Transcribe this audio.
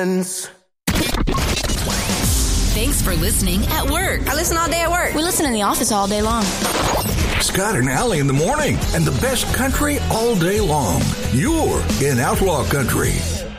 Thanks for listening at work. I listen all day at work. We listen in the office all day long. Scott and Allie in the morning, and the best country all day long. You're in Outlaw Country.